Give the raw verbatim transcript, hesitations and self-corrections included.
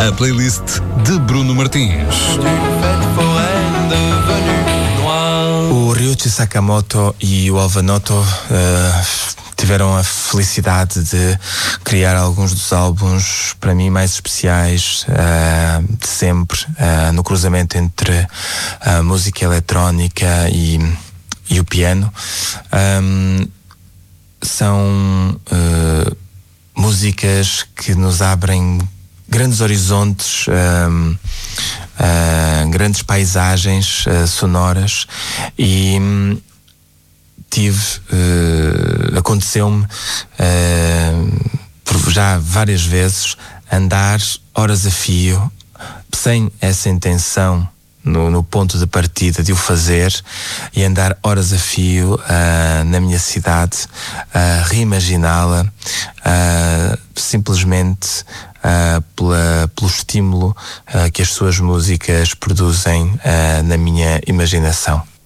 a playlist de Bruno Martins. O Ryuichi Sakamoto e o Alva Noto uh, tiveram a felicidade de criar alguns dos álbuns, para mim, mais especiais uh, de sempre, uh, no cruzamento entre a música eletrónica e, e o piano. Um, são uh, músicas que nos abrem grandes horizontes, um, uh, grandes paisagens uh, sonoras, e um, tive, uh, aconteceu-me uh, por já várias vezes andar horas a fio, sem essa intenção no, no ponto de partida de o fazer, e andar horas a fio uh, na minha cidade, a uh, reimaginá-la, uh, simplesmente uh, pela, pelo estímulo uh, que as suas músicas produzem uh, na minha imaginação.